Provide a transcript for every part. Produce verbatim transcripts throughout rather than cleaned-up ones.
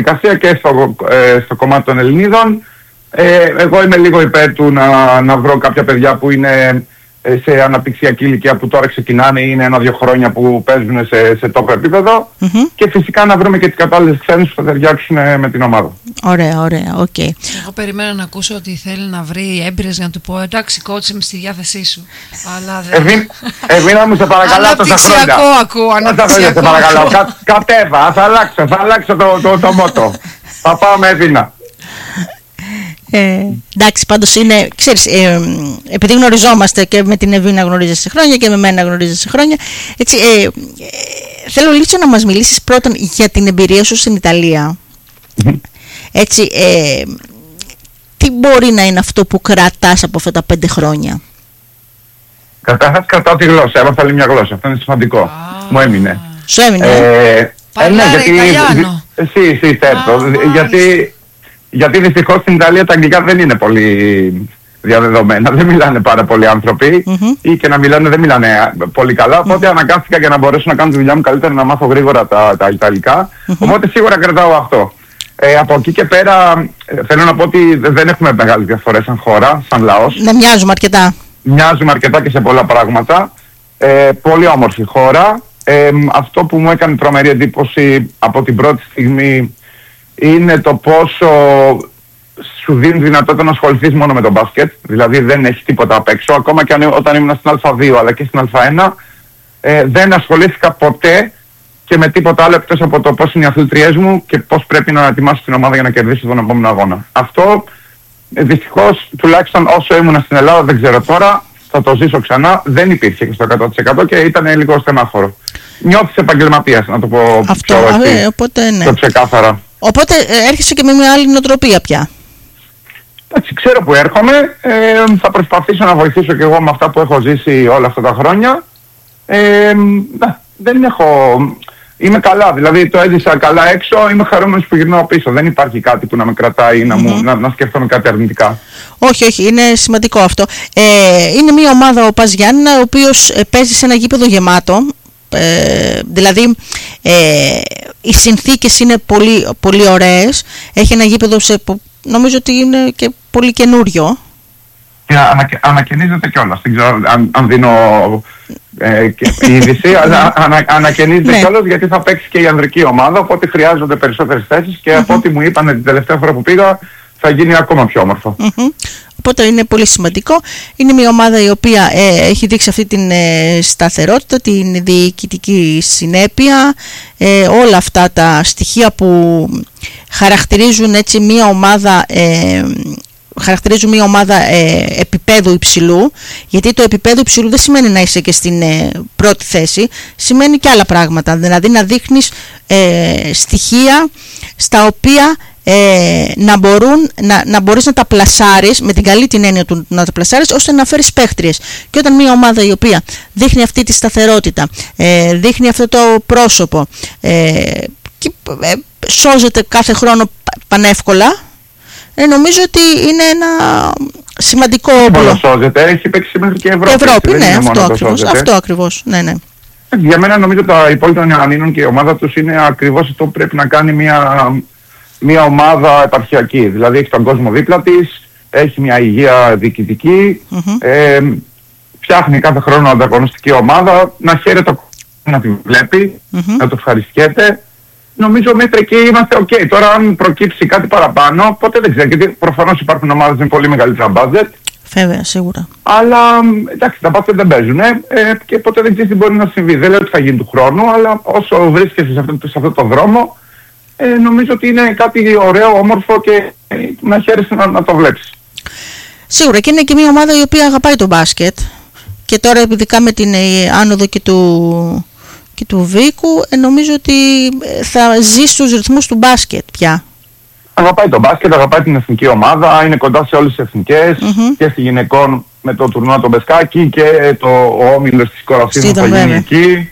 διαδικασία και στο, ε, στο κομμάτι των Ελληνίδων. Ε, εγώ είμαι λίγο υπέρ του να, να βρω κάποια παιδιά που είναι σε αναπτυξιακή ηλικία που τώρα ξεκινάνε, είναι ένα-δύο χρόνια που παίζουν σε, σε τόπο επίπεδο mm-hmm. και φυσικά να βρούμε και τις κατάλληλες ξένες που θα ταιριάξουν με την ομάδα. Ωραία, ωραία, οκ. Okay. Εγώ περιμένω να ακούσω ότι θέλει να βρει έμπειρες για να του πω εντάξει κότσε είμαι στη διάθεσή σου. Αλλά δεν... Εβίνα μου σε παρακαλώ τόσα χρόνια. Αναπτυξιακό ακούω, αναπτυξιακό. Σε παρακαλώ, Κα, κατέβα, θα αλλάξω, θα αλλάξω το, το, το μότο. Θα πάω με Εβίνα. Ε, εντάξει, πάντως είναι, ξέρεις, ε, επειδή γνωριζόμαστε και με την Εβίνα γνωρίζεσαι χρόνια και με μένα γνωρίζεσαι χρόνια, έτσι, ε, ε, θέλω λίγο να μας μιλήσεις πρώτον για την εμπειρία σου στην Ιταλία. Έτσι, ε, τι μπορεί να είναι αυτό που κρατάς από αυτά τα πέντε χρόνια? Καταρχάς κρατάω τη γλώσσα, έμαθα άλλη μια γλώσσα, αυτό είναι σημαντικό. Ah. Μου έμεινε. Σου έμεινε? Ε, ε, ναι, γιατί, εσύ, εσύ, γιατί Γιατί δυστυχώς στην Ιταλία τα αγγλικά δεν είναι πολύ διαδεδομένα, δεν μιλάνε πάρα πολλοί άνθρωποι mm-hmm. ή και να μιλάνε δεν μιλάνε πολύ καλά, οπότε mm-hmm. αναγκάστηκα για να μπορέσω να κάνω τη δουλειά μου καλύτερα να μάθω γρήγορα τα, τα Ιταλικά, mm-hmm. οπότε σίγουρα κρατάω αυτό. Ε, από εκεί και πέρα θέλω να πω ότι δεν έχουμε μεγάλες διαφορές σαν χώρα, σαν λαός. Να μοιάζουμε αρκετά. Μοιάζουμε αρκετά και σε πολλά πράγματα. Ε, πολύ όμορφη χώρα. Ε, αυτό που μου έκανε τρομερή εντύπωση από την πρώτη στιγμή είναι το πόσο σου δίνει δυνατότητα να ασχοληθείς μόνο με τον μπάσκετ. Δηλαδή δεν έχει τίποτα απ' έξω. Ακόμα και αν, όταν ήμουν στην Α δύο αλλά και στην Α1 ε, δεν ασχολήθηκα ποτέ και με τίποτα άλλο εκτός από το πώς είναι οι αθλητριές μου και πώς πρέπει να ετοιμάσω την ομάδα για να κερδίσει τον επόμενο αγώνα. Αυτό ε, δυστυχώς τουλάχιστον όσο ήμουν στην Ελλάδα, δεν ξέρω τώρα, θα το ζήσω ξανά, δεν υπήρχε και στο εκατό τοις εκατό και ήταν λίγο στενάχωρο. Νιώθεις επαγγελματίας, να το πω αυτό, πιο, α, έτσι, οπότε, ναι. πιο ξεκάθαρα. Οπότε ε, έρχεσαι και με μια άλλη νοοτροπία πια. Εντάξει, ξέρω που έρχομαι, ε, θα προσπαθήσω να βοηθήσω και εγώ με αυτά που έχω ζήσει όλα αυτά τα χρόνια. Ε, να, δεν έχω... Είμαι καλά, δηλαδή το έζησα καλά έξω, είμαι χαρούμενος που γυρνάω πίσω. Δεν υπάρχει κάτι που να με κρατάει ή να, mm-hmm. μου, να, να σκέφτομαι κάτι αρνητικά. Όχι, όχι, είναι σημαντικό αυτό. Ε, είναι μια ομάδα ο Πας Γιάννηνα, ο οποίος ε, παίζει σε ένα γήπεδο γεμάτο. Ε, δηλαδή ε, οι συνθήκες είναι πολύ, πολύ ωραίες. Έχει ένα γήπεδο σε, νομίζω ότι είναι και πολύ καινούριο. Και ανα, ανακαινίζεται κιόλας. Δεν ξέρω αν, αν δίνω ε, και είδηση, αλλά ανα, ανακαινίζεται ναι. κιόλας γιατί θα παίξει και η ανδρική ομάδα, οπότε χρειάζονται περισσότερες θέσεις και mm-hmm. από ό,τι μου είπαν την τελευταία φορά που πήγα θα γίνει ακόμα πιο όμορφο. Mm-hmm. Οπότε είναι πολύ σημαντικό. Είναι μια ομάδα η οποία ε, έχει δείξει αυτή την ε, σταθερότητα, την διοικητική συνέπεια, ε, όλα αυτά τα στοιχεία που χαρακτηρίζουν έτσι μια ομάδα... Ε, χαρακτηρίζουν μια ομάδα ε, επίπεδου υψηλού, γιατί το επίπεδο υψηλού δεν σημαίνει να είσαι και στην ε, πρώτη θέση, σημαίνει και άλλα πράγματα, δηλαδή να δείχνεις ε, στοιχεία στα οποία ε, να, μπορούν, να, να μπορείς να τα πλασάρεις, με την καλή την έννοια του να τα πλασάρεις, ώστε να φέρεις παίχτριες. Και όταν μια ομάδα η οποία δείχνει αυτή τη σταθερότητα, ε, δείχνει αυτό το πρόσωπο ε, και ε, σώζεται κάθε χρόνο πανεύκολα, Ε, νομίζω ότι είναι ένα σημαντικό όπλο. Σώζεται, έχει παίξει μέχρι και Ευρώπη. Ευρώπη, ναι, αυτό ακριβώς, αυτό ακριβώς, ναι, ναι. Για μένα νομίζω τα υπόλοιπα των Ιωαννίνων και η ομάδα τους είναι ακριβώς αυτό που πρέπει να κάνει μια, μια ομάδα επαρχιακή. Δηλαδή έχει τον κόσμο δίπλα της, έχει μια υγεία διοικητική, mm-hmm. ε, φτιάχνει κάθε χρόνο ανταγωνιστική ομάδα, να χαίρεται το να τη βλέπει, mm-hmm. να το ευχαριστιέται. Νομίζω μέχρι εκεί είμαστε ok. Τώρα αν προκύψει κάτι παραπάνω, ποτέ δεν ξέρω, γιατί προφανώς υπάρχουν ομάδες με πολύ μεγαλύτερα budget. Βέβαια, σίγουρα. Αλλά εντάξει, τα budget δεν παίζουν ε, και ποτέ δεν ξέρεις τι μπορεί να συμβεί. Δεν λέω ότι θα γίνει του χρόνου, αλλά όσο βρίσκεσαι σε αυτό, σε αυτό το δρόμο, ε, νομίζω ότι είναι κάτι ωραίο, όμορφο και ε, να χαίρεσαι να, να το βλέπεις. Σίγουρα, και είναι και μια ομάδα η οποία αγαπάει το μπάσκετ. Και τώρα ειδικά με την ε, άνοδο και του... και του Βίκου, ε, νομίζω ότι θα ζει στους ρυθμούς του μπάσκετ πια. Αγαπάει το μπάσκετ, αγαπάει την εθνική ομάδα, είναι κοντά σε όλες τις εθνικές mm-hmm. και στη γυναικών με το τουρνουά το Μπεσκάκι και το ο όμιλος της Κορασίνου που θα γίνει εκεί.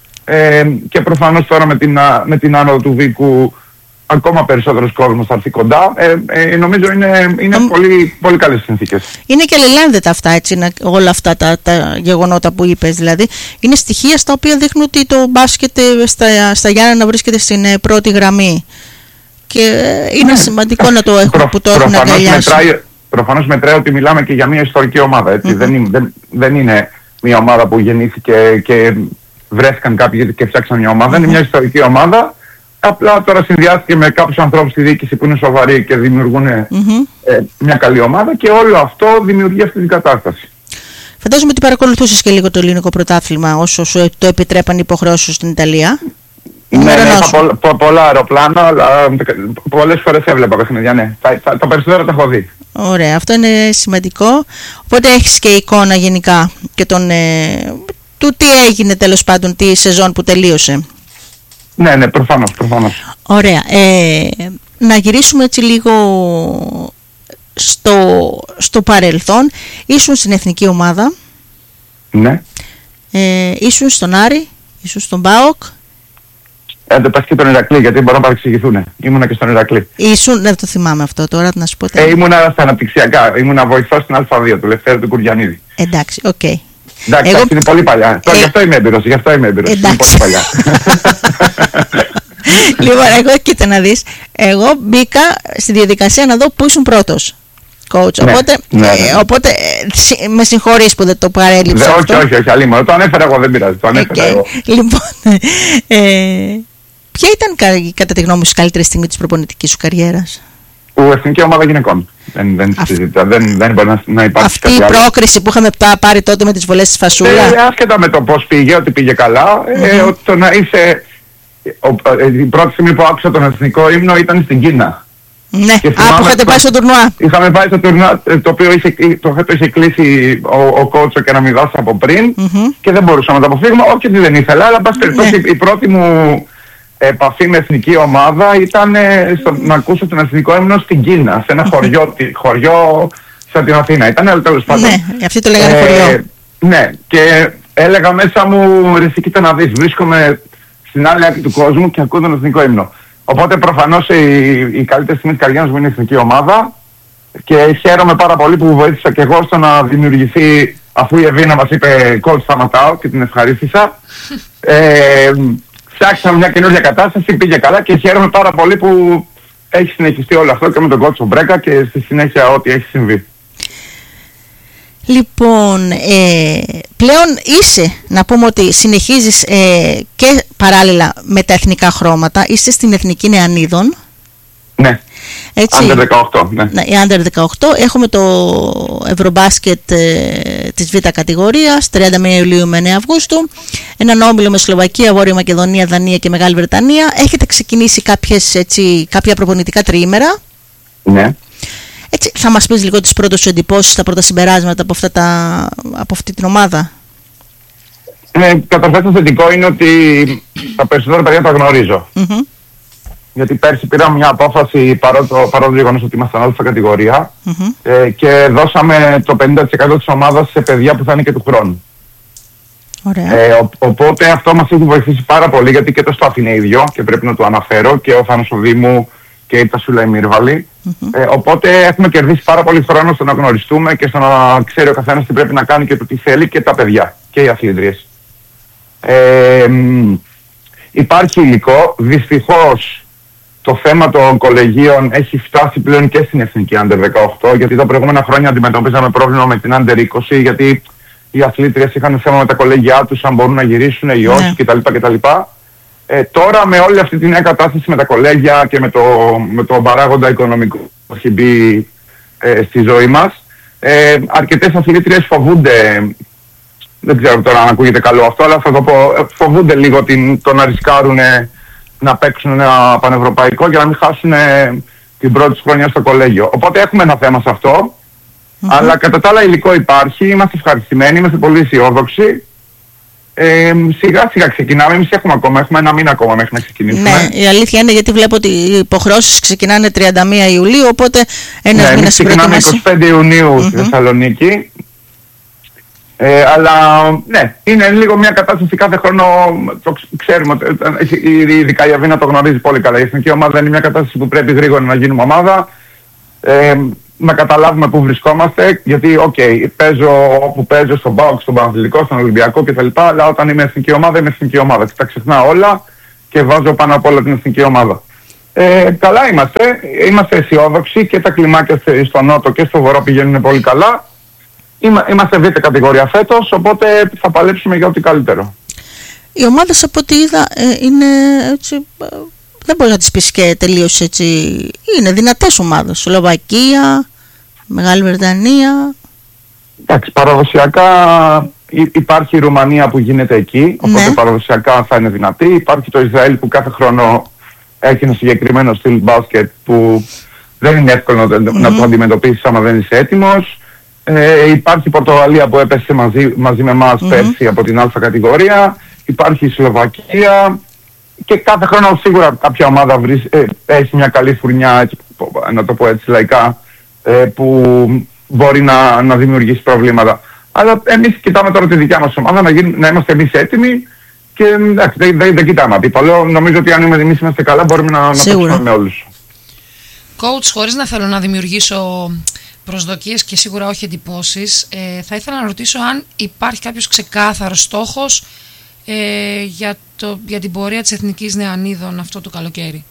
Ε, και προφανώς τώρα με την, με την άνοδο του Βίκου ακόμα περισσότερος κόσμος θα έρθει κοντά. Ε, ε, νομίζω είναι, είναι mm. πολύ, πολύ καλές συνθήκες. Είναι και αλληλένδετα αυτά, έτσι, όλα αυτά τα, τα γεγονότα που είπες. Δηλαδή, είναι στοιχεία στα οποία δείχνουν ότι το μπάσκετ στα, στα Γιάννενα βρίσκεται στην πρώτη γραμμή. και είναι σημαντικό να το έχουν, Προ, που το έχουν αγκαλιάσει. Προφανώς μετράει ότι μιλάμε και για μια ιστορική ομάδα. Έτσι. Mm-hmm. Δεν, είναι, δεν, δεν είναι μια ομάδα που γεννήθηκε και βρέθηκαν κάποιοι και φτιάξαν μια ομάδα. Mm-hmm. Είναι μια ιστορική ομάδα. Απλά τώρα συνδυάστηκε με κάποιους ανθρώπους στη διοίκηση που είναι σοβαροί και δημιουργούν mm-hmm. ε, μια καλή ομάδα, και όλο αυτό δημιουργεί αυτή την κατάσταση. Φαντάζομαι ότι παρακολουθούσες και λίγο το ελληνικό πρωτάθλημα όσο σου το επιτρέπαν οι υποχρεώσεις στην Ιταλία. Ναι, ναι, είχα πο, πο, πολλά αεροπλάνα, αλλά πολλές φορές έβλεπα παιχνίδια, ναι. Τα, τα, τα περισσότερα τα έχω δει. Ωραία, αυτό είναι σημαντικό. Οπότε έχεις και εικόνα γενικά και τον, ε, του τι έγινε τέλος πάντων τη σεζόν που τελείωσε. Ναι, ναι, προφανώς, προφανώς. Ωραία. Ε, να γυρίσουμε έτσι λίγο στο, στο παρελθόν. Ήσουν στην εθνική ομάδα. Ναι. Ε, ήσουν στον Άρη, ήσουν στον ΠΑΟΚ. Ε, δεν πας και τον Ηρακλή, γιατί μπορούν να παρεξηγηθούν. Ήμουνα και στον Ηρακλή. Ήσουν, δεν το θυμάμαι αυτό τώρα, να σου πω. Ε, ήμουνα στα αναπτυξιακά. Ήμουνα βοηθός στην Α2 του Λευτέρου του Κουριανίδη. Εντάξει, οκ. Okay. Εντάξει, εγώ... είναι πολύ παλιά. Τώρα, ε... γι' αυτό είμαι έμπειρος, γι' αυτό είμαι έμπειρος. Είναι πολύ παλιά. Λοιπόν, εγώ κοίτα να δεις. Εγώ μπήκα στη διαδικασία να δω πού ήσουν πρώτος. Coach. Ναι, οπότε, ναι, ναι. Ε, οπότε ε, με συγχωρείς που δεν το παρέλειψα. Δε, αυτό. Όχι, όχι, όχι, αλλήμον. Το ανέφερα εγώ, δεν πειράζει. Το ανέφερα okay. εγώ. Λοιπόν, ε, ποια ήταν κατά τη γνώμη σου η καλύτερη στιγμή της προπονητικής σου καριέρας? Η εθνική ομάδα γυναικών. Δεν, δεν Αυ... συζητά. Δεν, δεν μπορεί να, να υπάρξει. Αυτή η πρόκριση άλλο που είχαμε πάρει τότε με τις βολές της Φασούλα. Ε, άσχετα με το πώς πήγε, ότι πήγε καλά. Mm-hmm. Ε, ότι το να είσαι. Ο, ε, η πρώτη στιγμή που άκουσα τον εθνικό ύμνο ήταν στην Κίνα. Ναι, α, που είχατε πάει στο τουρνουά. Είχαμε πάει στο τουρνουά, το οποίο είχε, το, το είχε κλείσει ο, ο κότσο και να μην δώσει από πριν mm-hmm. και δεν μπορούσαμε να το αποφύγουμε, όχι ότι δεν ήθελα, αλλά πας περιπτώσει ναι. η πρώτη μου επαφή με εθνική ομάδα ήταν ε, στο, να ακούσω τον εθνικό ύμνο στην Κίνα, σε ένα χωριό, χωριό σαν την Αθήνα. Ήταν, αλλά τέλος πάντων. Ναι, αυτή το λέγανε ε, χωριό. Ναι, και έλεγα μέσα μου, ρε εσύ κοίτα να δεις, βρίσκομαι στην άλλη άκρη του κόσμου και ακούω τον εθνικό ύμνο. Οπότε προφανώς η, η καλύτερη στιγμή της καριέρας μου είναι η εθνική ομάδα, και χαίρομαι πάρα πολύ που βοήθησα και εγώ στο να δημιουργηθεί, αφού η Εβίνα μας είπε coach σταματάω και την ευχαρίστησα. ε, φτιάξαμε μια καινούργια κατάσταση, πήγε καλά και χαίρομαι πάρα πολύ που έχει συνεχιστεί όλο αυτό και με τον coach Μπρέκα και στη συνέχεια ό,τι έχει συμβεί. Λοιπόν, ε, πλέον είσαι, να πούμε ότι συνεχίζεις ε, και παράλληλα με τα εθνικά χρώματα, είσαι στην Εθνική Νεανίδων. Ναι, Under δεκαοκτώ. Ναι. Ναι, η Under δεκαοκτώ. Έχουμε το Ευρωμπάσκετ ε, της Β' κατηγορίας, τριάντα μία Ιουλίου με εννέα Αυγούστου. Έναν όμιλο με Σλοβακία, Βόρεια Μακεδονία, Δανία και Μεγάλη Βρετανία. Έχετε ξεκινήσει κάποιες, έτσι, κάποια προπονητικά τριήμερα. Ναι. Έτσι, θα μας πεις λίγο τις πρώτες σου εντυπώσεις, τα πρώτα συμπεράσματα από, αυτά τα, από αυτή την ομάδα? Ε, καταρχάς το θετικό είναι ότι τα περισσότερα παιδιά τα γνωρίζω. Mm-hmm. Γιατί πέρσι πήραμε μια απόφαση παρό το, παρό το γεγονός ότι ήμασταν άλλη κατηγορία mm-hmm. ε, και δώσαμε το πενήντα τοις εκατό της ομάδας σε παιδιά που θα είναι και του χρόνου. Ωραία. Ε, ο, οπότε αυτό μας έχει βοηθήσει πάρα πολύ, γιατί και το staff είναι ίδιο και πρέπει να το αναφέρω, και ο Θάνος ο Δήμου και η Τασούλα η Μύρβαλη. Mm-hmm. Ε, οπότε έχουμε κερδίσει πάρα πολύ χρόνο στο να γνωριστούμε και στο να ξέρει ο καθένας τι πρέπει να κάνει και το τι θέλει, και τα παιδιά και οι αθλήτριες. Ε, υπάρχει υλικό. Δυστυχώς το θέμα των κολεγίων έχει φτάσει πλέον και στην Εθνική Under δεκαοκτώ, γιατί τα προηγούμενα χρόνια αντιμετωπίζαμε πρόβλημα με την Under είκοσι, γιατί οι αθλήτριες είχαν θέμα με τα κολεγιά τους, αν μπορούν να γυρίσουν ή όχι κτλ. κτλ. Ε, τώρα με όλη αυτή τη νέα κατάσταση με τα κολέγια και με το, με το παράγοντα οικονομικό που έχει μπει ε, στη ζωή μας, ε, αρκετές αθλήτριες φοβούνται, δεν ξέρω τώρα αν ακούγεται καλό αυτό, αλλά θα το πω, φοβούνται λίγο την, το να ρισκάρουν να παίξουν ένα πανευρωπαϊκό για να μην χάσουν την πρώτη τους χρονιά στο κολέγιο. Οπότε έχουμε ένα θέμα σε αυτό, mm-hmm. αλλά κατά τα άλλα υλικό υπάρχει, είμαστε ευχαριστημένοι, είμαστε πολύ αισιόδοξοι. Ε, σιγά σιγά ξεκινάμε, εμείς έχουμε ακόμα, έχουμε ένα μήνα ακόμα μέχρι να ξεκινήσουμε. Ναι, η αλήθεια είναι, γιατί βλέπω ότι οι υποχρεώσεις ξεκινάνε τριάντα μία Ιουλίου, οπότε ένας ναι, μήνας ξεκινάμε εικοστή πέμπτη Ιουνίου mm-hmm. στη Θεσσαλονίκη. Ε, αλλά ναι, είναι λίγο μια κατάσταση κάθε χρόνο, το ξέρουμε, ειδικά η Αβίνα το γνωρίζει πολύ καλά. Η εθνική ομάδα είναι μια κατάσταση που πρέπει γρήγορα να γίνουμε ομάδα. Ε, να καταλάβουμε πού βρισκόμαστε, γιατί οκ, okay, παίζω όπου παίζω, στον ΠΑΟΚ, στον Παναθηναϊκό, στον Ολυμπιακό κτλ. Αλλά όταν είμαι εθνική ομάδα, είμαι εθνική ομάδα. Και τα ξεχνάω όλα και βάζω πάνω απ' όλα την εθνική ομάδα. Ε, καλά είμαστε, είμαστε αισιόδοξοι και τα κλιμάκια στο νότο και στο βορρά πηγαίνουν πολύ καλά. Είμα, είμαστε β' κατηγορία φέτος, οπότε θα παλέψουμε για ό,τι καλύτερο. Οι ομάδες από ό,τι είδα ε, είναι έτσι, ε, δεν μπορεί να τις πεις και τελείως έτσι, είναι δυνατές ομάδες. Σλοβακία, Μεγάλη Βρετανία. Εντάξει, παραδοσιακά υπάρχει η Ρουμανία που γίνεται εκεί, οπότε ναι. παραδοσιακά θα είναι δυνατή. Υπάρχει το Ισραήλ που κάθε χρόνο έχει ένα συγκεκριμένο στυλ μπάσκετ που δεν είναι εύκολο mm-hmm. να το αντιμετωπίσεις άμα δεν είσαι έτοιμος. Ε, υπάρχει η Πορτογαλία που έπεσε μαζί, μαζί με εμάς mm-hmm. πέρσι από την Α κατηγορία. Υπάρχει η Σλοβακία και κάθε χρόνο σίγουρα κάποια ομάδα βρει, ε, έχει μια καλή φουρνιά, να το πω έτσι λαϊκά, ε, που μπορεί να, να δημιουργήσει προβλήματα. Αλλά εμείς κοιτάμε τώρα τη δικιά μας ομάδα, να, γίν, να είμαστε εμείς έτοιμοι και εντάξει, δεν, δεν, δεν κοιτάμε αντίπαλο. Νομίζω ότι αν εμείς είμαστε καλά μπορούμε να, να παίξουμε με όλους. Coach, χωρίς να θέλω να δημιουργήσω προσδοκίες και σίγουρα όχι εντυπώσεις, ε, θα ήθελα να ρωτήσω αν υπάρχει κάποιος ξεκάθαρος στόχος ε, για, το, για την πορεία της Εθνικής Νεανίδων αυτό το καλοκαίρι.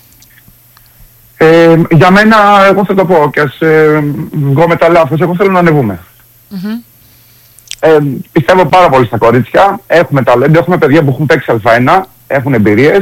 Ε, για μένα, εγώ θα το πω και ας ε, βγω με τα λάθος, εγώ θέλω να ανεβούμε. Mm-hmm. Ε, πιστεύω πάρα πολύ στα κορίτσια, έχουμε ταλέντο, έχουμε παιδιά που έχουν παίξει Α ένα, έχουν εμπειρίες.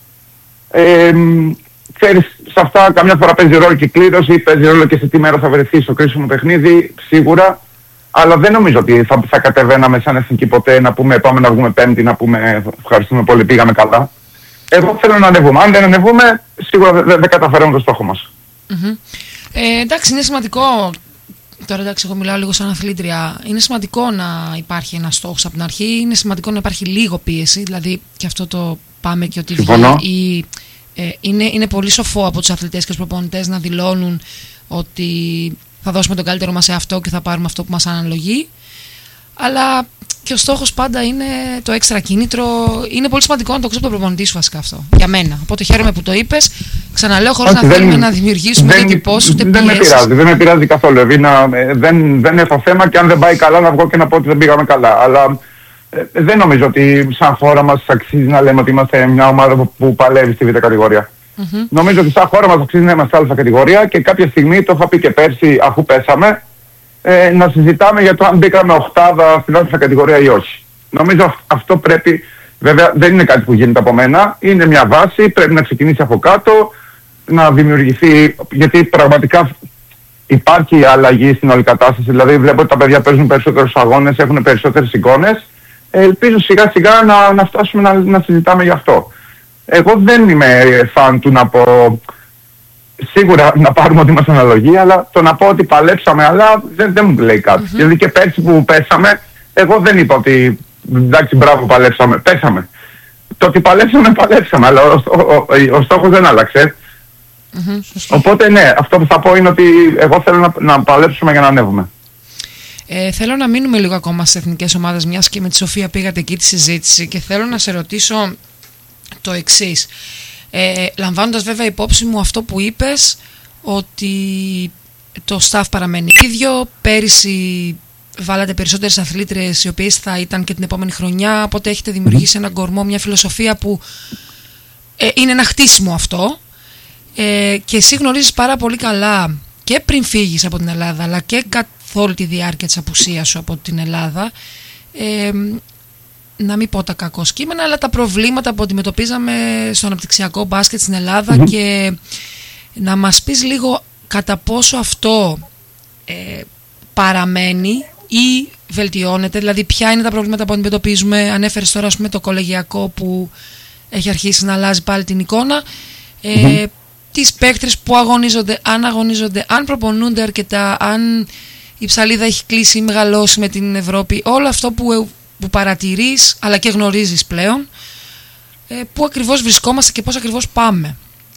Ε, ξέρεις, σε αυτά καμιά φορά παίζει ρόλο και η κλήρωση, παίζει ρόλο και σε τι μέρα θα βρεθεί στο κρίσιμο παιχνίδι, σίγουρα. Αλλά δεν νομίζω ότι θα, θα κατεβαίναμε σαν εθνική ποτέ να πούμε πάμε να βγούμε πέμπτη, να πούμε ευχαριστούμε πολύ, πήγαμε καλά. Εγώ θέλω να ανεβούμε. Αν δεν ανεβούμε, σίγουρα δεν δε, δε καταφέρουμε το στόχο μας. Mm-hmm. Ε, εντάξει, είναι σημαντικό. Τώρα εντάξει, εγώ μιλάω λίγο σαν αθλήτρια. Είναι σημαντικό να υπάρχει ένας στόχος από την αρχή. Είναι σημαντικό να υπάρχει λίγο πίεση. Δηλαδή, και αυτό το πάμε και ότι βγει. Ε, είναι, είναι πολύ σοφό από τους αθλητές και τους προπονητές να δηλώνουν ότι θα δώσουμε τον καλύτερο μας σε αυτό και θα πάρουμε αυτό που μας αναλογεί. Αλλά και ο στόχος πάντα είναι το έξτρα κίνητρο. Είναι πολύ σημαντικό να το ακούσει από τον προπονητή σου βασικά αυτό. Για μένα. Οπότε χαίρομαι που το είπες. Ξαναλέω, χωρίς να θέλουμε να δημιουργήσουμε ούτε εντυπώσεις ούτε πιέσεις. Δεν με πειράζει, δεν με πειράζει καθόλου. Ευήνα, δεν, δεν είναι το θέμα και αν δεν πάει καλά να βγω και να πω ότι δεν πήγαμε καλά. Αλλά ε, δεν νομίζω ότι σαν χώρα μας αξίζει να λέμε ότι είμαστε μια ομάδα που, που παλεύει στη Β' κατηγορία. Mm-hmm. Νομίζω ότι σαν χώρα μας αξίζει να είμαστε Α κατηγορία και κάποια στιγμή, το είχα πει και πέρσι αφού πέσαμε, ε, να συζητάμε για το αν μπήκαμε οχτάδα στην Α κατηγορία ή όχι. Νομίζω αυτό πρέπει, βέβαια δεν είναι κάτι που γίνεται από μένα, είναι μια βάση, πρέπει να ξεκινήσει από κάτω, να δημιουργηθεί, γιατί πραγματικά υπάρχει αλλαγή στην όλη κατάσταση, δηλαδή βλέπω ότι τα παιδιά παίζουν περισσότερους αγώνες, έχουν περισσότερες εικόνες, ελπίζω σιγά σιγά να, να φτάσουμε να, να συζητάμε γι' αυτό. Εγώ δεν είμαι φαν του να πω σίγουρα να πάρουμε ό,τι μας αναλογεί, αλλά το να πω ότι παλέψαμε, αλλά δεν, δεν μου λέει κάτι. Mm-hmm. Δηλαδή και πέρσι που πέσαμε, εγώ δεν είπα ότι εντάξει μπράβο παλέψαμε, πέσαμε. Το ότι παλέψαμε, παλέψαμε, αλλά ο, ο, ο, ο στόχος δεν άλλαξε. Mm-hmm. Οπότε ναι, αυτό που θα πω είναι ότι εγώ θέλω να, να παλέψουμε για να ανέβουμε. Ε, θέλω να μείνουμε λίγο ακόμα στις εθνικές ομάδες, μιας και με τη Σοφία πήγατε εκεί τη συζήτηση, και θέλω να σε ρωτήσω το εξής. Ε, λαμβάνοντας βέβαια υπόψη μου αυτό που είπες, ότι το staff παραμένει ίδιο, πέρυσι βάλατε περισσότερες αθλήτριες οι οποίες θα ήταν και την επόμενη χρονιά, οπότε έχετε δημιουργήσει έναν κορμό, μια φιλοσοφία που ε, είναι ένα χτίσιμο αυτό, ε, και εσύ γνωρίζεις πάρα πολύ καλά και πριν φύγεις από την Ελλάδα αλλά και καθ' όλη τη διάρκεια της απουσίας σου από την Ελλάδα, ε, να μην πω τα κακό κείμενα, αλλά τα προβλήματα που αντιμετωπίζαμε στο αναπτυξιακό μπάσκετ στην Ελλάδα, mm-hmm. και να μας πεις λίγο κατά πόσο αυτό ε, παραμένει ή βελτιώνεται, δηλαδή ποια είναι τα προβλήματα που αντιμετωπίζουμε. Ανέφερες τώρα ας πούμε το κολεγιακό που έχει αρχίσει να αλλάζει πάλι την εικόνα, ε, mm-hmm. τις παίκτρες που αγωνίζονται, αν αγωνίζονται, αν προπονούνται αρκετά, αν η ψαλίδα έχει κλείσει ή μεγαλώσει με την Ευρώπη, όλο αυτό που που παρατηρείς αλλά και γνωρίζεις πλέον, ε, πού ακριβώς βρισκόμαστε και πώς ακριβώς πάμε.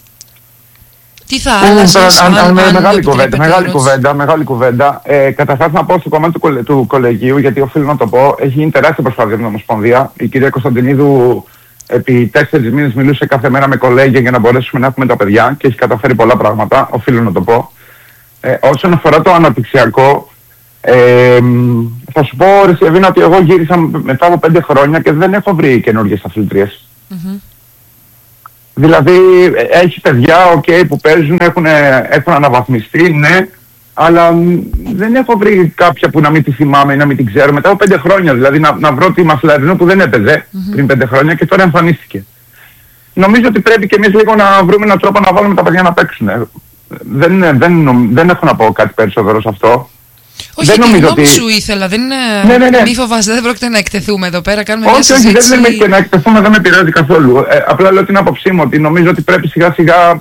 Τι θα άλλαζες αν, αν, αν μεγάλη κουβέντα, μεγάλη κουβέντα, μεγάλη κουβέντα. Ε, καταρχάς να πω στο κομμάτι του, του κολεγίου, γιατί οφείλω να το πω, έχει γίνει τεράστια προσπάθεια από την Ομοσπονδία. Η κυρία Κωνσταντινίδου επί τέσσερις μήνες μιλούσε κάθε μέρα με κολέγια για να μπορέσουμε να έχουμε τα παιδιά και έχει καταφέρει πολλά πράγματα, οφείλω να το πω. Ε, όσον αφορά το αναπτυξιακό, Ε, θα σου πω ρε Σεβίνα ότι εγώ γύρισα μετά από πέντε χρόνια και δεν έχω βρει καινούργιες αθλητρίες. Mm-hmm. Δηλαδή έχει παιδιά okay, που παίζουν, έχουν, έχουν αναβαθμιστεί, ναι, αλλά δεν έχω βρει κάποια που να μην τη θυμάμαι ή να μην την ξέρω μετά από πέντε χρόνια. Δηλαδή να, να βρω τη Μασλαρινού που δεν έπαιζε mm-hmm. πριν πέντε χρόνια και τώρα εμφανίστηκε. Νομίζω ότι πρέπει και εμείς λίγο να βρούμε έναν τρόπο να βάλουμε τα παιδιά να παίξουν. Δεν, δεν, δεν, δεν έχω να πω κάτι περισσότερο σε αυτό. Όχι, δεν νομίζω ότι σου ήθελα, δεν είναι. Ναι, ναι, ναι. Μη φοβάσαι, δεν πρόκειται να εκτεθούμε εδώ πέρα. Κάνουμε όχι, μια συζήτηση. Όχι, δεν λέμε να εκτεθούμε, δεν με πειράζει καθόλου. Ε, απλά λέω την άποψή μου ότι νομίζω ότι πρέπει σιγά σιγά,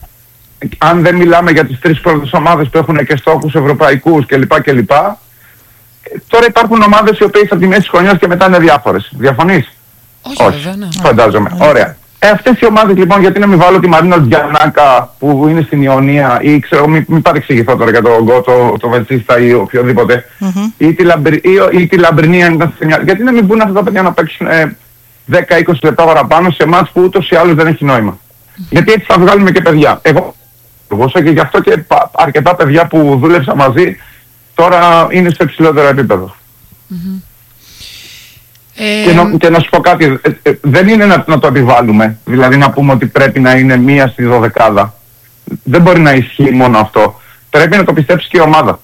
αν δεν μιλάμε για τις τρεις πρώτες ομάδες που έχουν και στόχους ευρωπαϊκούς κλπ. κλπ. Τώρα υπάρχουν ομάδες οι οποίες από τη μέση της χρονιάς και μετά είναι διάφορες. Διαφωνείς? Όχι, όχι, βέβαια, ναι. Φαντάζομαι. Ναι. Ωραία. Ε, αυτές οι ομάδες λοιπόν, γιατί να μην βάλω τη Μαρίνα Γιαννάκα που είναι στην Ιωνία ή ξέρω, μην, μην παρεξηγηθώ τώρα για το Γκο, το, το Βεντσίστα ή οποιοδήποτε, mm-hmm. ή, τη Λαμπρι, ή, ή τη Λαμπρινία αν ήταν σε μια... Γιατί να μην μπουν αυτά τα παιδιά να παίξουν ε, δέκα με είκοσι λεπτά παραπάνω σε μάτς που ούτως ή άλλως δεν έχει νόημα. Mm-hmm. Γιατί έτσι θα βγάλουμε και παιδιά. Εγώ, εγώ και γι' αυτό και αρκετά παιδιά που δούλεψα μαζί τώρα είναι στο υψηλότερο επίπεδο. Mm-hmm. Και, να, και να σου πω κάτι, ε, ε, δεν είναι να, να το επιβάλλουμε, δηλαδή να πούμε ότι πρέπει να είναι μία στη δωδεκάδα. Δεν μπορεί να ισχύει μόνο αυτό. Πρέπει να το πιστέψει και η ομάδα.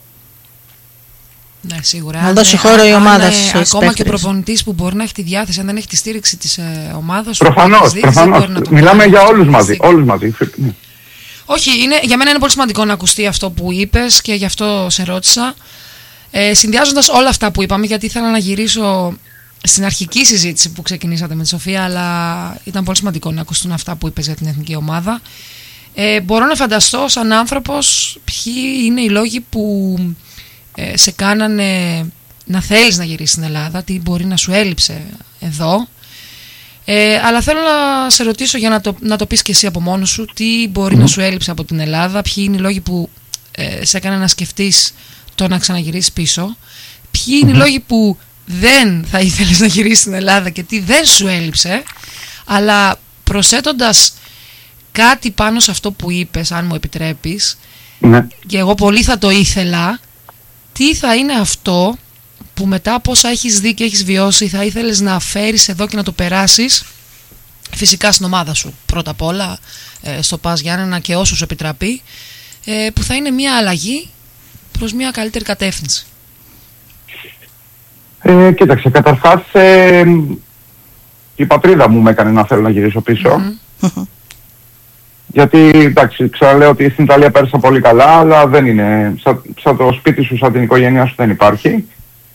Ναι, σίγουρα. Να δώσει χώρο η ομάδα στους παίκτες. Ακόμα και προπονητής που μπορεί να έχει τη διάθεση, αν δεν έχει τη στήριξη της ε, ομάδας. Προφανώς, προφανώς. Μιλάμε για όλους μαζί, όλους μαζί. Όχι, είναι, για μένα είναι πολύ σημαντικό να ακουστεί αυτό που είπες και γι' αυτό σε ρώτησα. Ε, συνδυάζοντας όλα αυτά που είπαμε, γιατί ήθελα να γυρίσω στην αρχική συζήτηση που ξεκινήσατε με τη Σοφία, αλλά ήταν πολύ σημαντικό να ακουστούν αυτά που είπες για την εθνική ομάδα. Ε, μπορώ να φανταστώ σαν άνθρωπος ποιοι είναι οι λόγοι που ε, σε κάνανε να θέλεις να γυρίσεις στην Ελλάδα, τι μπορεί να σου έλειψε εδώ. Ε, αλλά θέλω να σε ρωτήσω για να το, να το πεις και εσύ από μόνος σου, τι μπορεί mm. να σου έλειψε από την Ελλάδα, ποιοι είναι οι λόγοι που ε, σε έκανε να σκεφτείς το να ξαναγυρίσεις πίσω, ποιοι είναι mm-hmm. οι λόγοι που δεν θα ήθελες να γυρίσεις στην Ελλάδα και τι δεν σου έλειψε, αλλά προσθέτοντας κάτι πάνω σε αυτό που είπες, αν μου επιτρέπεις, ναι. και εγώ πολύ θα το ήθελα, τι θα είναι αυτό που μετά από όσα έχεις δει και έχεις βιώσει θα ήθελες να φέρεις εδώ και να το περάσεις, φυσικά στην ομάδα σου πρώτα απ' όλα, στο Πας Γιάννενα και όσους επιτραπεί, που θα είναι μια αλλαγή προς μια καλύτερη κατεύθυνση. Ε, κοίταξε, καταρχάς ε, η πατρίδα μου με έκανε να θέλω να γυρίσω πίσω. Mm-hmm. Γιατί, εντάξει, ξαναλέω ότι στην Ιταλία πέρασα πολύ καλά, αλλά δεν είναι, σαν, σαν το σπίτι σου, σαν την οικογένειά σου δεν υπάρχει.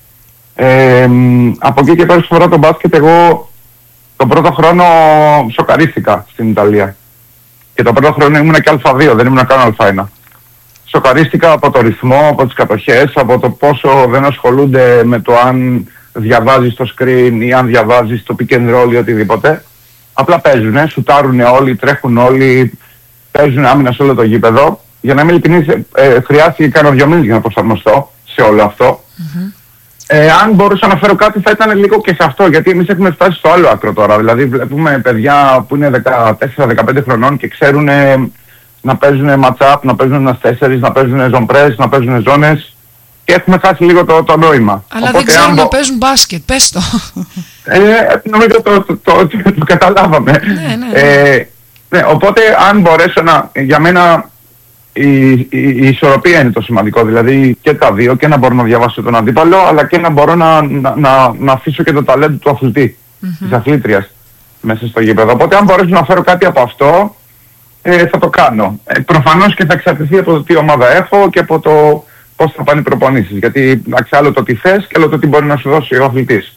Ε, από εκεί και πέρα στο φορά το μπάσκετ, εγώ τον πρώτο χρόνο σοκαρίστηκα στην Ιταλία. Και τον πρώτο χρόνο ήμουν και Α δύο, δεν ήμουν καν Α1. Σοκαρίστηκα από το ρυθμό, από τις κατοχές, από το πόσο δεν ασχολούνται με το αν διαβάζεις το screen ή αν διαβάζεις το pick and roll ή οτιδήποτε. Απλά παίζουνε, σουτάρουνε όλοι, τρέχουν όλοι, παίζουν άμυνα σε όλο το γήπεδο. Για να είμαι ειλικρινής, ε, χρειάστηκε κάνω δύο μήνες για να προσαρμοστώ σε όλο αυτό. Mm-hmm. Ε, αν μπορούσα να φέρω κάτι θα ήταν λίγο και σε αυτό, γιατί εμείς έχουμε φτάσει στο άλλο άκρο τώρα. Δηλαδή βλέπουμε παιδιά που είναι δεκατέσσερα δεκαπέντε χρονών και ξέρουν να παίζουν match-up, να παίζουν ένας τέσσερις, να παίζουν zone press, να παίζουν ζώνες και έχουμε χάσει λίγο το, το νόημα. Αλλά οπότε, δεν ξέρουν να μπο... παίζουν μπάσκετ, πες το. Ε, νομίζω το, το, το, το, το καταλάβαμε. Ναι, ναι. Ε, ναι, οπότε αν μπορέσω να, για μένα η, η, η ισορροπία είναι το σημαντικό, δηλαδή και τα δύο, και να μπορώ να διαβάσω τον αντίπαλο, αλλά και να μπορώ να, να, να, να αφήσω και το ταλέντο του αθλητή, mm-hmm. της αθλήτριας μέσα στο γήπεδο. Οπότε αν μπορέσω να φέρω κάτι από αυτό, Ε, θα το κάνω. Ε, προφανώς και θα εξαρτηθεί από το τι ομάδα έχω και από το πώς θα πάνε οι προπονήσεις. Γιατί άλλο το τι θες και άλλο το τι μπορεί να σου δώσει ο αθλητής.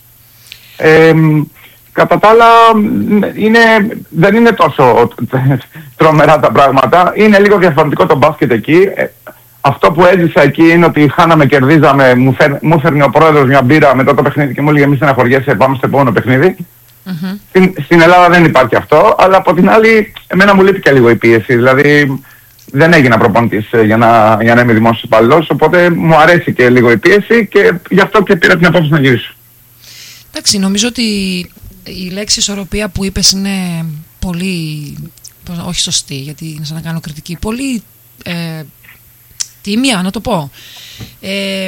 Ε, κατά τα άλλα, είναι, δεν είναι τόσο τρομερά τα πράγματα. Είναι λίγο διαφορετικό το μπάσκετ εκεί. Ε, αυτό που έζησα εκεί είναι ότι χάναμε, κερδίζαμε. Μου, φέρ, μου φέρνει ο πρόεδρος μια μπύρα μετά το παιχνίδι και μου έλεγε μη στεναχωριέσαι, πάμε στο επόμενο παιχνίδι. Mm-hmm. Στην, στην Ελλάδα δεν υπάρχει αυτό, αλλά από την άλλη εμένα μου λείπει και λίγο η πίεση, δηλαδή δεν έγινα προπονητής για να, για να είμαι δημόσιος υπαλληλός, οπότε μου αρέσει και λίγο η πίεση και γι' αυτό και πήρα την απόφαση να γυρίσω. Εντάξει, νομίζω ότι η λέξη ισορροπία που είπες είναι πολύ, όχι σωστή, γιατί είναι σαν να κάνω κριτική, πολύ ε, τίμια να το πω. Ε,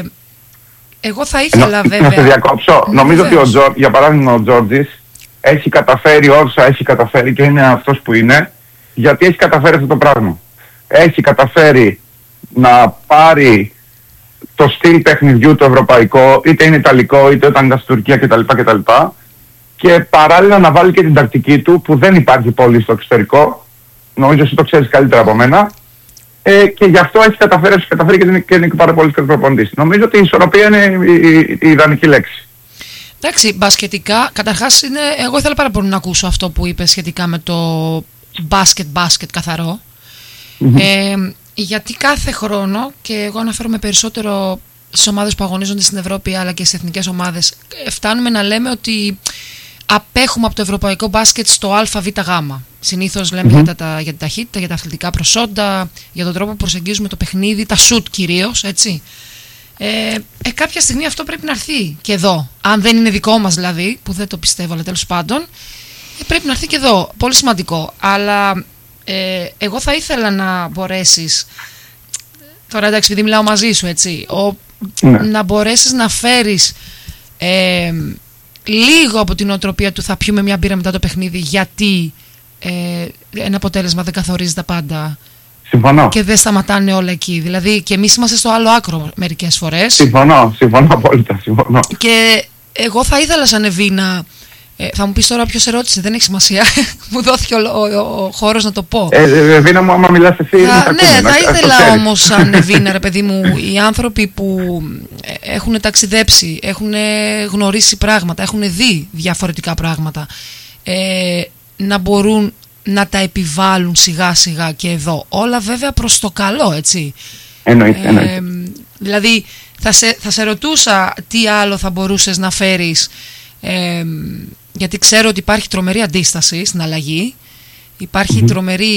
εγώ θα ήθελα Ενω, βέβαια... Να σε διακόψω, ναι, νομίζω βεβαίως. ότι ο Τζορ, για παράδειγμα ο Τζόρτζης έχει καταφέρει όσα έχει καταφέρει και είναι αυτός που είναι γιατί έχει καταφέρει αυτό το πράγμα. Έχει καταφέρει να πάρει το στυλ παιχνιδιού το ευρωπαϊκό, είτε είναι ιταλικό, είτε όταν ήταν στην Τουρκία κτλ. κτλ. Και παράλληλα να βάλει και την τακτική του που δεν υπάρχει πολύ στο εξωτερικό. Νομίζω εσύ το ξέρεις καλύτερα από μένα. Ε, και γι' αυτό έχει καταφέρει, έχει καταφέρει και, την, και είναι και πάρα πολύ προπονητής. Νομίζω ότι η ισορροπία είναι η, η, η ιδανική λέξη. Εντάξει, μπασκετικά, καταρχάς είναι, εγώ ήθελα πάρα πολύ να ακούσω αυτό που είπες σχετικά με το μπάσκετ, μπάσκετ καθαρό. Mm-hmm. Ε, γιατί κάθε χρόνο, και εγώ αναφέρομαι περισσότερο στις ομάδες που αγωνίζονται στην Ευρώπη αλλά και στις εθνικές ομάδες, φτάνουμε να λέμε ότι απέχουμε από το ευρωπαϊκό μπάσκετ στο ΑΒΓ. Συνήθως λέμε mm-hmm. για, τα, για την ταχύτητα, για τα αθλητικά προσόντα, για τον τρόπο που προσεγγίζουμε το παιχνίδι, τα σουτ κυρίως, έτσι. Ε, ε, κάποια στιγμή αυτό πρέπει να έρθει και εδώ. Αν δεν είναι δικό μας δηλαδή, που δεν το πιστεύω, αλλά τέλος πάντων, ε, πρέπει να έρθει και εδώ. Πολύ σημαντικό. Αλλά ε, εγώ θα ήθελα να μπορέσεις. Τώρα εντάξει, επειδή μιλάω μαζί σου, έτσι. Ο, ναι. Να μπορέσεις να φέρεις ε, λίγο από την οτροπία του θα πιούμε μια μπύρα μετά το παιχνίδι, γιατί ε, ένα αποτέλεσμα δεν καθορίζει τα πάντα. Συμφωνώ. Και δεν σταματάνε όλα εκεί. Δηλαδή και εμείς είμαστε στο άλλο άκρο μερικές φορές. Συμφωνώ, συμφωνώ απόλυτα. Συμφωνώ. Και εγώ θα ήθελα σαν Εβίνα. Ε, θα μου πεις τώρα ποιος ερώτησε, δεν έχει σημασία. Μου δόθηκε ο, ο, ο, ο χώρος να το πω. Ε, Εβίνα μου, άμα μιλάς εσύ. Θα, ναι, ακούμε, θα να, ήθελα όμως σαν Εβίνα, ρε παιδί μου, οι άνθρωποι που έχουν ταξιδέψει, έχουν γνωρίσει πράγματα, έχουν δει διαφορετικά πράγματα, ε, να μπορούν να τα επιβάλλουν σιγά σιγά και εδώ. Όλα βέβαια προς το καλό, έτσι. Εννοείται, ε, εννοείται. Δηλαδή θα σε, θα σε ρωτούσα τι άλλο θα μπορούσες να φέρεις, ε, γιατί ξέρω ότι υπάρχει τρομερή αντίσταση στην αλλαγή, υπάρχει mm-hmm. τρομερή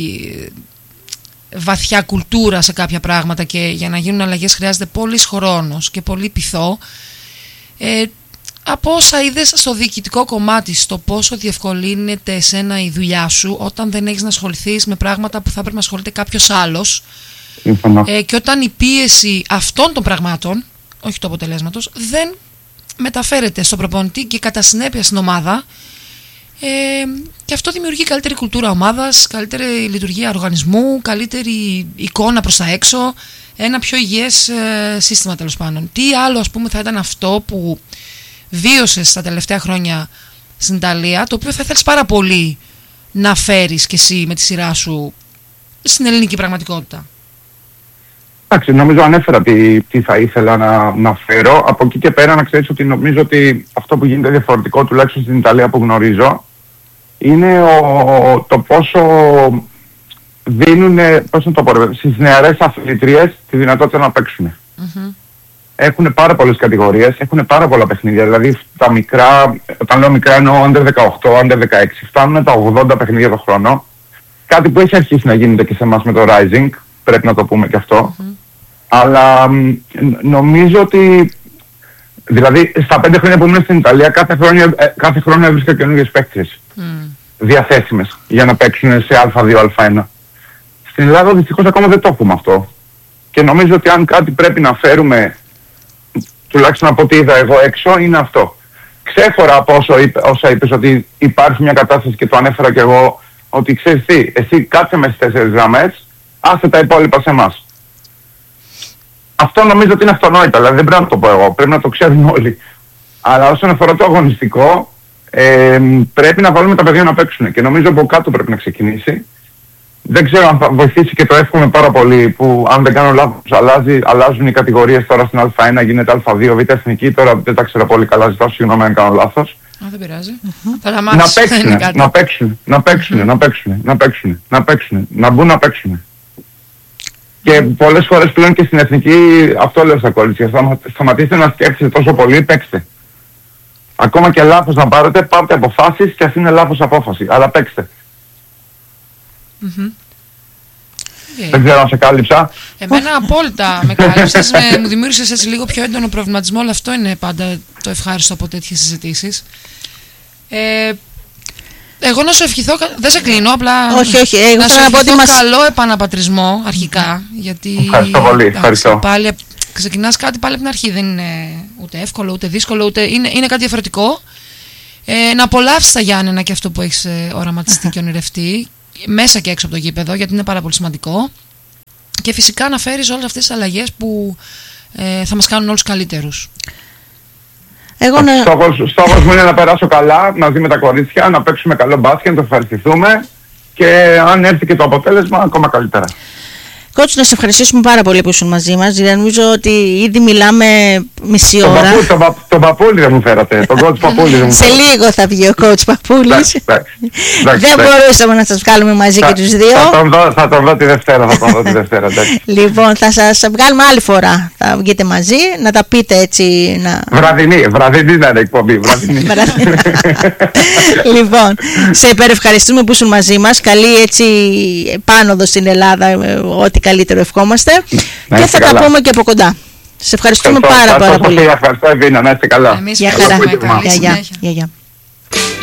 βαθιά κουλτούρα σε κάποια πράγματα και για να γίνουν αλλαγές χρειάζεται πολύς χρόνος και πολύ πειθό. Ε, από όσα είδες στο διοικητικό κομμάτι, στο πόσο διευκολύνεται εσένα η δουλειά σου όταν δεν έχεις να ασχοληθείς με πράγματα που θα πρέπει να ασχολείται κάποιος άλλος, ε, και όταν η πίεση αυτών των πραγμάτων, όχι του αποτελέσματος, δεν μεταφέρεται στο προπονητή και κατά συνέπεια στην ομάδα, ε, και αυτό δημιουργεί καλύτερη κουλτούρα ομάδας, καλύτερη λειτουργία οργανισμού, καλύτερη εικόνα προς τα έξω, ένα πιο υγιές ε, σύστημα τέλος πάντων. Τι άλλο, ας πούμε, θα ήταν αυτό που βίωσες τα τελευταία χρόνια στην Ιταλία, το οποίο θα ήθελες πάρα πολύ να φέρεις κι εσύ με τη σειρά σου στην ελληνική πραγματικότητα? Εντάξει, νομίζω ανέφερα τι, τι θα ήθελα να, να φέρω. Από εκεί και πέρα να ξέρεις ότι νομίζω ότι αυτό που γίνεται διαφορετικό, τουλάχιστον στην Ιταλία που γνωρίζω, είναι ο, το πόσο δίνουν, πώς να το πω, στις νεαρές αθλητρίες τη δυνατότητα να παίξουν. Mm-hmm. Έχουν πάρα πολλές κατηγορίες, έχουν πάρα πολλά παιχνίδια. Δηλαδή τα μικρά, όταν λέω μικρά εννοώ under δεκαοκτώ, under δεκαέξι, φτάνουν τα ογδόντα παιχνίδια το χρόνο. Κάτι που έχει αρχίσει να γίνεται και σε εμάς με το Rising, πρέπει να το πούμε και αυτό. Mm-hmm. Αλλά νομίζω ότι, δηλαδή στα πέντε χρόνια που ήμουν στην Ιταλία, κάθε χρόνο, κάθε χρόνο έβρισκα καινούργιες παίκτες mm. διαθέσιμες για να παίξουν σε Α δύο, Α ένα. Στην Ελλάδα δυστυχώς ακόμα δεν το έχουμε αυτό. Και νομίζω ότι αν κάτι πρέπει να φέρουμε, τουλάχιστον από ό,τι είδα εγώ έξω, είναι αυτό. Ξέχωρα από όσο είπε, όσα είπες ότι υπάρχει μια κατάσταση και το ανέφερα και εγώ, ότι ξέρεις τι, εσύ κάτσε με στις τέσσερις γραμμές, άσε τα υπόλοιπα σε εμάς. Αυτό νομίζω ότι είναι αυτονόητο, δηλαδή δεν πρέπει να το πω εγώ, πρέπει να το ξέρουν όλοι. Αλλά όσον αφορά το αγωνιστικό, ε, πρέπει να βάλουμε τα παιδιά να παίξουν και νομίζω από κάτω πρέπει να ξεκινήσει. Δεν ξέρω αν θα βοηθήσει και το εύχομαι πάρα πολύ που, αν δεν κάνω λάθος, αλλάζει, αλλάζουν οι κατηγορίες τώρα στην Α ένα, γίνεται Α δύο, Β εθνική, τώρα δεν τα ξέρω πολύ καλά, ζητάω συγγνώμη αν κάνω λάθος. Α, δεν πειράζει. Να παίξουν, να παίξουν, να παίξουν, να παίξουν, να παίξουν, να παίξουν, να μπουν να παίξουν. Και πολλές φορές πλέον και στην εθνική, αυτό λέω στα κορίτσια, σταματήστε να σκέφτεστε τόσο πολύ, παίξτε. Ακόμα και λάθος να πάρετε, πάρτε αποφάσεις και ας είναι λάθος απόφαση, αλλά παίξτε. Mm-hmm. Δεν ξέρω αν σε κάλυψα. Εμένα απόλυτα με κάλυψες, με, μου δημιούργησες έτσι λίγο πιο έντονο προβληματισμό, αλλά αυτό είναι πάντα το ευχάριστο από τέτοιες συζητήσεις. Ε, εγώ να σου ευχηθώ, δεν σε κλείνω, απλά όχι, όχι, εγώ να σου ευχηθώ μας... καλό επαναπατρισμό αρχικά, γιατί ευχαριστώ πολύ, ευχαριστώ. Πάλι, ξεκινάς κάτι πάλι από την αρχή, δεν είναι ούτε εύκολο, ούτε δύσκολο, ούτε είναι, είναι κάτι διαφορετικό. Ε, να απολαύσεις τα Γιάννενα και αυτό που έχεις οραματιστεί και ονειρευτεί. μέσα και έξω από το γήπεδο, γιατί είναι πάρα πολύ σημαντικό. Και φυσικά να φέρεις όλες αυτές τις αλλαγές που ε, θα μας κάνουν όλους καλύτερους. Εγώ ναι. Στόχος, στόχος μου είναι να περάσω καλά μαζί με τα κορίτσια, να παίξουμε καλό μπάσκετ, να το ευχαριστηθούμε και αν έρθει και το αποτέλεσμα ακόμα καλύτερα. Κότσου, να σε ευχαριστήσουμε πάρα πολύ που ήσουν μαζί μας. Δηλαδή, νομίζω ότι ήδη μιλάμε μισή τον ώρα. Παππού, τον, πα, τον Παππούλη δεν μου φέρατε. Τον κότσου Παππούλη δεν μου Σε φέρατε. λίγο θα βγει ο κότσου Παππούλης. Δεν μπορούσαμε να σας βγάλουμε μαζί θα, και τους δύο. Θα τον, δω, θα τον δω τη Δευτέρα. Θα τον δω τη Δευτέρα. Λοιπόν, θα σας βγάλουμε άλλη φορά. Θα βγείτε μαζί, να τα πείτε έτσι. Να... Βραδινή, βραδινή να είναι εκπομπή. Βραδινή. Λοιπόν, σε υπερευχαριστούμε που ήσουν μαζί μας. Καλή έτσι επάνωδο στην Ελλάδα. Ό,τι καλύτερο ευχόμαστε να και θα καλά. Τα πούμε και από κοντά. Σε ευχαριστούμε ευχαριστώ, πάρα, πάρα ευχαριστώ, πολύ. Ευχαριστώ, Εβίνα, να είστε καλά. Εμείς Γεια χαρά. Γεια, γεια. Γεια, γεια.